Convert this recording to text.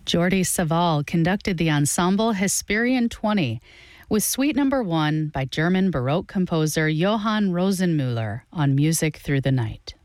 Jordi Savall conducted the ensemble Hesperian 20 with Suite No. 1 by German Baroque composer Johann Rosenmüller on Music Through the Night.